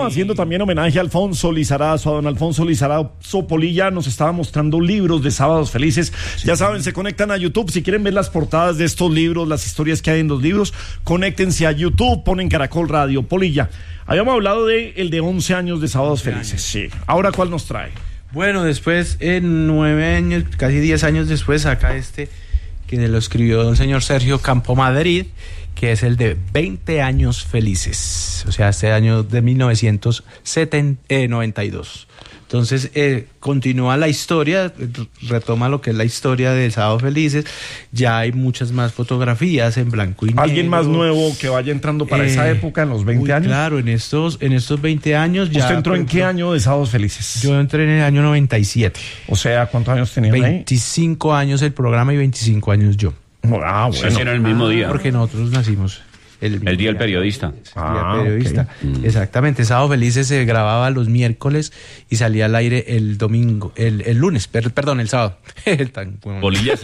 haciendo también homenaje a Alfonso Lizarazo, a don Alfonso Lizarazo Polilla. Nos estaba mostrando libros de Sábados Felices. Sí. Ya saben, se conectan a YouTube. Si quieren ver las portadas de estos libros, las historias que hay en los libros, conéctense a YouTube, ponen Caracol Radio. Polilla, habíamos hablado de el de 11 años de Sábados Felices. Sí. Ahora, ¿cuál nos trae? Bueno, después, 9 años, casi 10 años después, saca que lo escribió el señor Sergio Campomadrid, que es el de 20 años felices, o sea, este año de 1992. Entonces, continúa la historia, retoma lo que es la historia de Sábados Felices. Ya hay muchas más fotografías en blanco y negro. ¿Alguien más nuevo que vaya entrando para esa época, en los 20 años? Claro, en estos 20 años ya... ¿Usted entró en qué año de Sábados Felices? Yo entré en el año 97. O sea, ¿cuántos años tenían 25 años el programa y 25 años yo. Ah, bueno. Era el mismo día. Porque nosotros nacimos el día del periodista. Periodista. Exactamente. Sábado Felices se grababa los miércoles y salía al aire el domingo, el lunes, perdón, el sábado. Bolillas.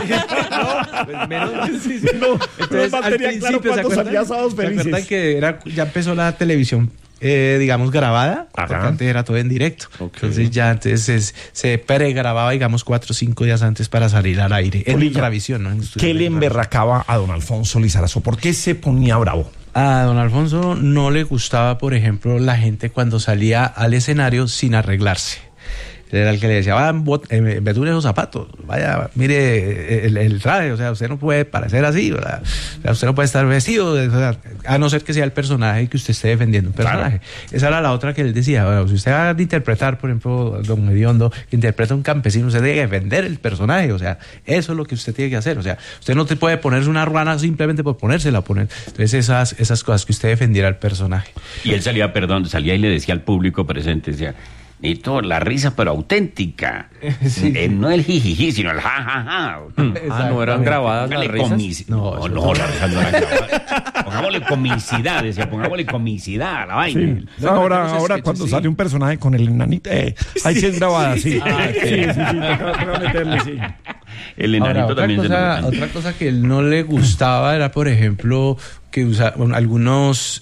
Entonces, al principio, claro, salía Sábados Felices. ¿Se acuerdan que ya empezó la televisión? Digamos grabada, porque antes era todo en directo. Entonces se pregrababa, digamos, 4 o 5 días antes para salir al aire en Ultravisión, ¿no? ¿Qué le emberracaba a don Alfonso Lizarazo? ¿Por qué se ponía bravo? A don Alfonso no le gustaba, por ejemplo, la gente cuando salía al escenario sin arreglarse. Era el que le decía, betune esos zapatos, vaya, mire el traje, o sea, usted no puede parecer así, ¿verdad? O sea, usted no puede estar vestido, a no ser que sea el personaje que usted esté defendiendo un personaje. Claro. Esa era la otra que él decía, bueno, si usted va a interpretar, por ejemplo, don Hediondo, que interpreta a un campesino, usted debe defender el personaje, o sea, eso es lo que usted tiene que hacer, o sea, usted no te puede ponerse una ruana simplemente por ponérsela. Entonces esas cosas que usted defendiera al personaje. Y él salía y le decía al público presente, decía... Necesito la risa, pero auténtica. Sí. No el jijiji, sino el jajaja. ¿No eran grabadas las risas? No, las risas no eran grabadas. Pongámosle comicidad, decía, pongámosle comicidad a la vaina. Sí. Ahora cuando sale un personaje con el enanito, ahí sí es grabada, sí. Sí, para meterle, sí. El enanito también otra cosa que él no le gustaba era, por ejemplo, que usaba algunas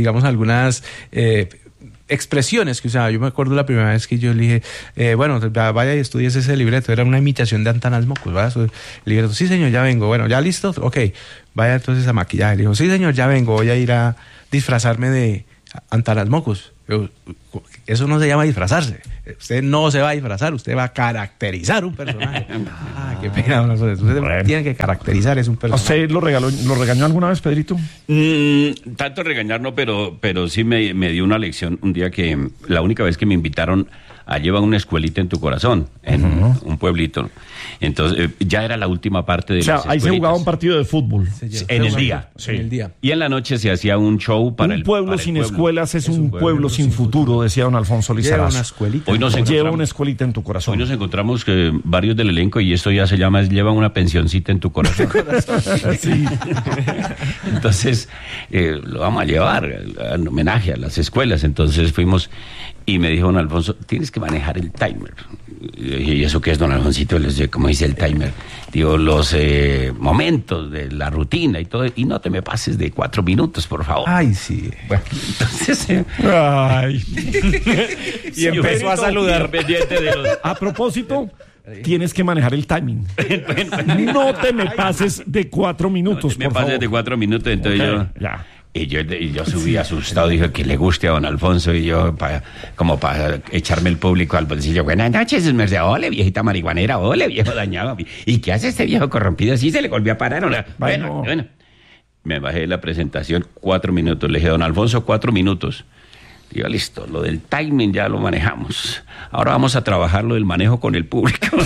expresiones que usaba. Yo me acuerdo la primera vez que yo le dije, vaya y estudies ese libreto. Era una imitación de Antanas Mocos, ¿verdad? El libreto, sí señor, ya vengo. Bueno, ¿ya listo? Ok, vaya entonces a maquillaje. Le dijo, sí señor, ya vengo, voy a ir a disfrazarme de Antanas Mocos. Eso no se llama disfrazarse. Usted no se va a disfrazar, usted va a caracterizar un personaje. Qué pena. Usted tiene que caracterizar es un personaje. ¿Usted lo regañó alguna vez, Pedrito? Tanto regañar no, pero sí me dio una lección un día que la única vez que me invitaron a llevar una escuelita en tu corazón, en un pueblito. Entonces, ya era la última parte de las escuelitas. Ahí se jugaba un partido de fútbol. En el día. Sí. En el día. Y en la noche se hacía un show para un pueblo sin escuelas es un pueblo sin futuro, decía don Alfonso Lizarazo. Lleva una escuelita en tu corazón. Hoy nos encontramos que varios del elenco, y esto ya se llama, lleva una pensioncita en tu corazón. Sí. Entonces, lo vamos a llevar en homenaje a las escuelas. Entonces fuimos y me dijo don Alfonso, tienes que manejar el timer. ¿Y eso qué es, don Alfoncito? Les dije, ¿cómo dice el timer? Digo, los momentos de la rutina y todo, y no te me pases de 4 minutos, por favor. Ay, sí. Bueno, entonces... Ay. Y empezó a saludar. A propósito... Tienes que manejar el timing. No te me pases de 4 minutos, me pases de 4 minutos, entonces yo subí asustado, dije que le guste a don Alfonso, y yo como para echarme el público al bolsillo. Buenas noches, merced. Ole, viejita marihuanera, ole, viejo dañado. ¿Y qué hace este viejo corrompido? ¿Sí se le volvió a parar? Bueno. Me bajé de la presentación 4 minutos. Le dije, don Alfonso, 4 minutos. Digo, listo, lo del timing ya lo manejamos. Ahora vamos a trabajar lo del manejo con el público.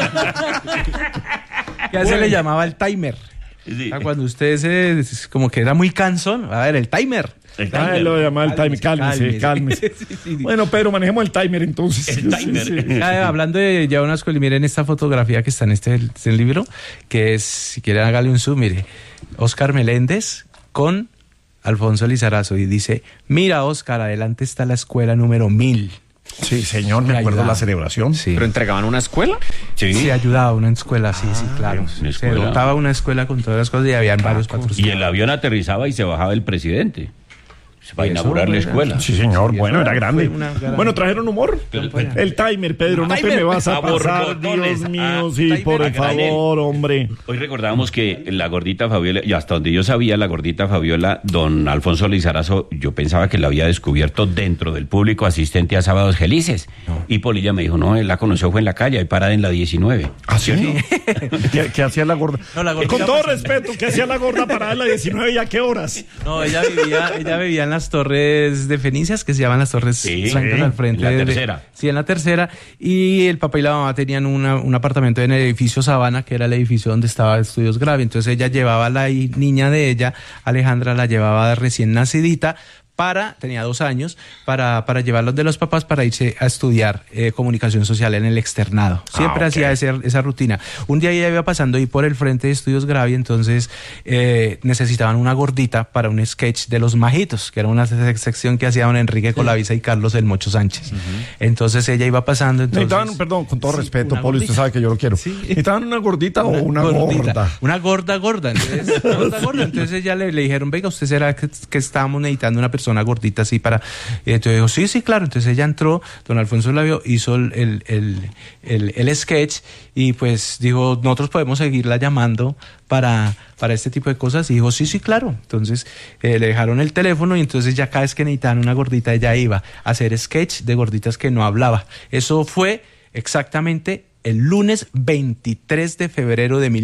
Ya se le llamaba el timer. Sí. Cuando usted como que era muy cansón, a ver, el timer. Lo llamaba el timer, cálmese. Sí. Bueno, pero manejemos el timer entonces. El timer. Sí. Hablando de ya una escuela, miren esta fotografía que está en este libro, que es, si quieren hágale un zoom, mire, Oscar Meléndez con Alfonso Lizarazo, y dice, mira Oscar, adelante está la escuela número 1000. Sí, señor, me acuerdo de la celebración. Sí. ¿Pero entregaban una escuela? Sí, ayudaba a una escuela, sí, claro. Se dotaba una escuela con todas las cosas y habían varios patrocinios. Y el avión aterrizaba y se bajaba el presidente. Para inaugurar la escuela. Sí, señor. Bueno, era grande. Bueno, ¿trajeron humor? Pero, El timer, Pedro, no te me vas a pasar. Dios mío, sí, por favor, hombre. Hoy recordábamos que la gordita Fabiola, y hasta donde yo sabía, la gordita Fabiola, don Alfonso Lizarazo, yo pensaba que la había descubierto dentro del público asistente a Sábados Felices. No. Y Polilla me dijo, no, él la conoció, fue en la calle, ahí parada en la 19. ¿Ah, sí? ¿Qué hacía la gorda? No, la gorda con todo respeto, ¿qué hacía la gorda parada en la 19 y a qué horas? No, ella vivía en las Torres de Fenicias, que se llaman las Torres Francas al frente. En la tercera. Sí, en la tercera. Y el papá y la mamá tenían un apartamento en el edificio Sabana, que era el edificio donde estaba Estudios Gravy. Entonces ella llevaba a la niña de ella, Alejandra, la llevaba recién nacidita, tenía 2 años, para llevarlos de los papás para irse a estudiar comunicación social en el externado. Siempre hacía esa rutina. Un día ella iba pasando ahí por el frente de Estudios Gravy, entonces necesitaban una gordita para un sketch de Los Majitos, que era una sección que hacía don Enrique Colavisa y Carlos el Mocho Sánchez. Entonces ella iba pasando. Necesitaban, perdón, con todo respeto, Poli, usted sabe que yo lo quiero. Sí. ¿Necesitaban una gordita o una gorda? Una gorda. Entonces, Entonces ella le dijeron, venga, usted será que estábamos necesitando una persona gordita así para... Entonces dijo, sí, claro. Entonces ella entró, don Alfonso la vio, hizo el sketch y pues dijo, nosotros podemos seguirla llamando para este tipo de cosas. Y dijo, sí, claro. Entonces le dejaron el teléfono y entonces ya cada vez que necesitaban una gordita ella iba a hacer sketch de gorditas que no hablaba. Eso fue exactamente el lunes 23 de febrero de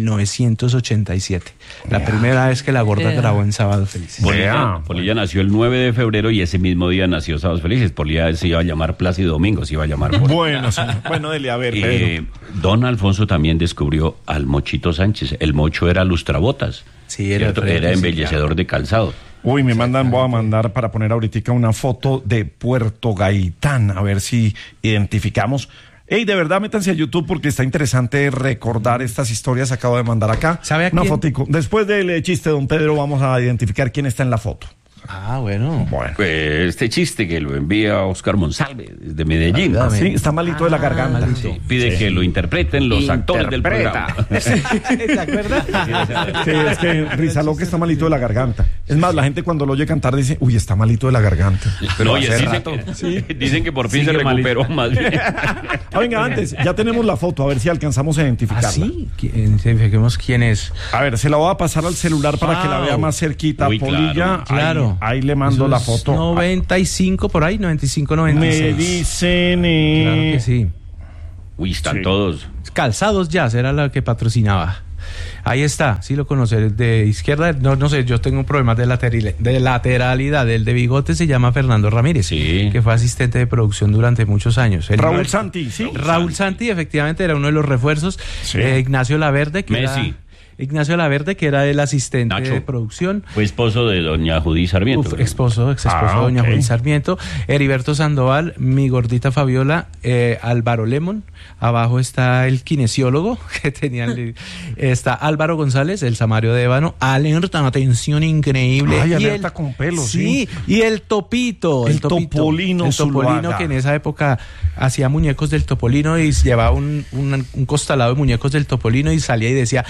1987. La primera vez que la gorda grabó en Sábados Felices. Polilla nació el 9 de febrero y ese mismo día nació Sábados Felices. Polilla se iba a llamar Plácido Domingo, se iba a llamar. Bueno, dele, a ver, Pedro. Don Alfonso también descubrió al Mochito Sánchez. El Mocho era lustrabotas. Sí, era embellecedor de calzado. Uy, voy a mandar para poner ahorita una foto de Puerto Gaitán, a ver si identificamos. Ey, de verdad, métanse a YouTube porque está interesante recordar estas historias. Acabo de mandar acá una fotico. Después del chiste, don Pedro, vamos a identificar quién está en la foto. Bueno. Pues este chiste que lo envía Oscar Monsalve desde Medellín. Sí, está malito de la garganta. Sí, pide que lo interpreten los actores del programa. ¿Te acuerdas? Sí, es que Rizaloque está malito de la garganta. Es más, la gente cuando lo oye cantar dice, uy, está malito de la garganta. Pero oye, dicen que por fin se recuperó más bien. Venga, antes, ya tenemos la foto, a ver si alcanzamos a identificarla. Sí, identifiquemos quién es. A ver, se la voy a pasar al celular para que la vea más cerquita. Uy, Polilla, claro. Ahí le mando la foto. 95 por ahí, 95, 96. Me dicen... Claro que sí. Uy, están todos. Calzados Jazz era la que patrocinaba. Ahí está, sí lo conoce, de izquierda, no sé, yo tengo problemas de lateralidad. El de bigote se llama Fernando Ramírez, que fue asistente de producción durante muchos años. Raúl Santi, ¿sí? Raúl Santi, efectivamente, era uno de los refuerzos. Sí. Ignacio Laverde, que Ignacio Laverde, que era el asistente de producción. Fue esposo de doña Judí Sarmiento. Ex esposo de doña Judí Sarmiento. Heriberto Sandoval, mi gordita Fabiola, Álvaro Lemon. Abajo está el kinesiólogo que tenían. Está Álvaro González, el Samario de Ébano. Alerta, una atención increíble. Ay, alerta con pelos. Sí, y el Topito. El Topolino. El Topolino, que en esa época hacía muñecos del Topolino y llevaba un costalado de muñecos del Topolino y salía y decía...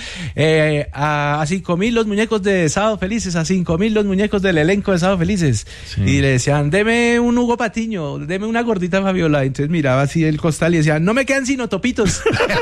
a 5,000 los muñecos de Sábado Felices, a 5,000 los muñecos del elenco de Sábado Felices. Sí. Y le decían, deme un Hugo Patiño, deme una gordita Fabiola. Entonces miraba así el costal y decía, no me quedan sino topitos.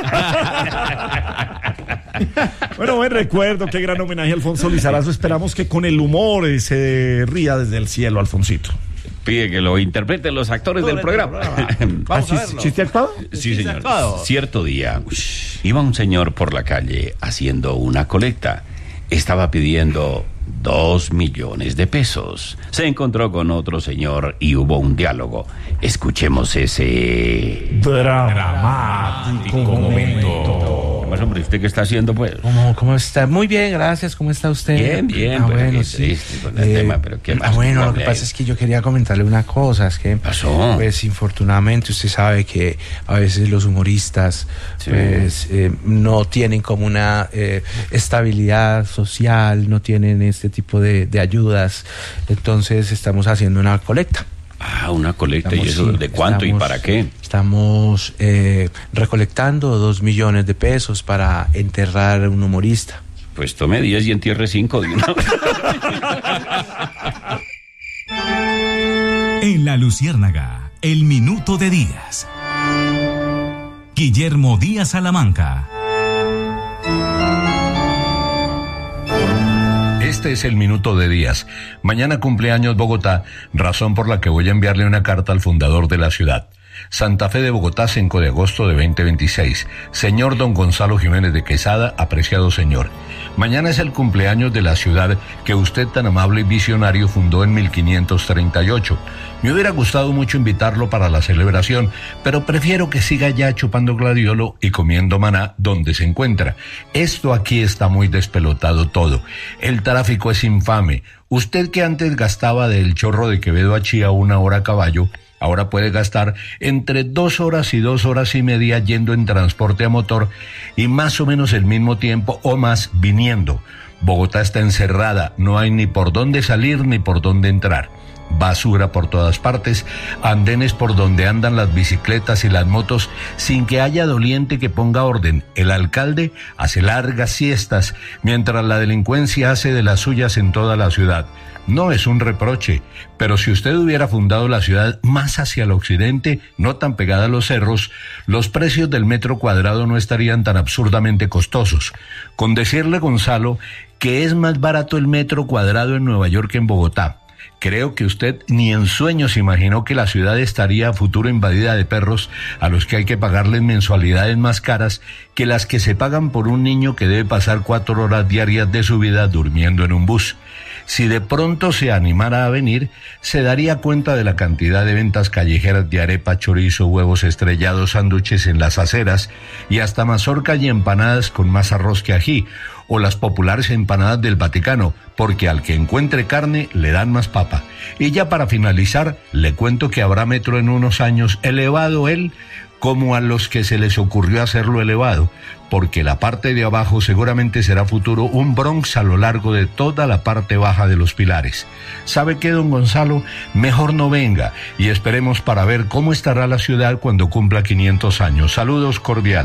Bueno, buen recuerdo, qué gran homenaje a Alfonso Lizarazo. Esperamos que con el humor se ría desde el cielo, Alfonsito. Pide que lo interpreten los actores del programa. Vamos a verlo. ¿Chiste actuado? Sí, señor. Cierto día, iba un señor por la calle haciendo una colecta. Estaba pidiendo 2 millones de pesos. Se encontró con otro señor y hubo un diálogo. Escuchemos ese... dramático momento. Pues, hombre, ¿usted qué está haciendo, pues? ¿Cómo está? Muy bien, gracias. ¿Cómo está usted? Bien. Bueno, sí. Con el tema, pero ¿qué más? Bueno, lo que pasa es que yo quería comentarle una cosa. Es que, pasó? Pues, infortunadamente, usted sabe que a veces los humoristas, no tienen como una estabilidad social, no tienen este tipo de ayudas. Entonces, estamos haciendo una colecta. Una colecta. ¿Y eso de cuánto y para qué? Estamos recolectando 2 millones de pesos para enterrar a un humorista. Pues tome 10 y entierre 5 de una vez. En La Luciérnaga, el minuto de Díaz. Guillermo Díaz Salamanca. Este es el minuto de Díaz. Mañana cumpleaños Bogotá, razón por la que voy a enviarle una carta al fundador de la ciudad. Santa Fe de Bogotá, 5 de agosto de 2026. Señor don Gonzalo Jiménez de Quesada, apreciado señor. Mañana es el cumpleaños de la ciudad que usted tan amable y visionario fundó en 1538. Me hubiera gustado mucho invitarlo para la celebración, pero prefiero que siga ya chupando gladiolo y comiendo maná donde se encuentra. Esto aquí está muy despelotado todo. El tráfico es infame. Usted que antes gastaba del Chorro de Quevedo a Chía 1 hora a caballo, ahora puede gastar entre 2 horas y 2 horas y media yendo en transporte a motor y más o menos el mismo tiempo o más viniendo. Bogotá está encerrada, no hay ni por dónde salir ni por dónde entrar. Basura por todas partes, andenes por donde andan las bicicletas y las motos sin que haya doliente que ponga orden. El alcalde hace largas siestas mientras la delincuencia hace de las suyas en toda la ciudad. No es un reproche, pero si usted hubiera fundado la ciudad más hacia el occidente, no tan pegada a los cerros, los precios del metro cuadrado no estarían tan absurdamente costosos. Con decirle, Gonzalo, que es más barato el metro cuadrado en Nueva York que en Bogotá. Creo que usted ni en sueños imaginó que la ciudad estaría a futuro invadida de perros a los que hay que pagarles mensualidades más caras que las que se pagan por un niño que debe pasar 4 horas diarias de su vida durmiendo en un bus. Si de pronto se animara a venir, se daría cuenta de la cantidad de ventas callejeras de arepa, chorizo, huevos estrellados, sándwiches en las aceras y hasta mazorca y empanadas con más arroz que ají, o las populares empanadas del Vaticano, porque al que encuentre carne le dan más papa. Y ya para finalizar, le cuento que habrá metro en unos años, elevado él, como a los que se les ocurrió hacerlo elevado, porque la parte de abajo seguramente será futuro un Bronx a lo largo de toda la parte baja de los Pilares. ¿Sabe qué, don Gonzalo? Mejor no venga y esperemos para ver cómo estará la ciudad cuando cumpla 500 años. Saludos cordiales.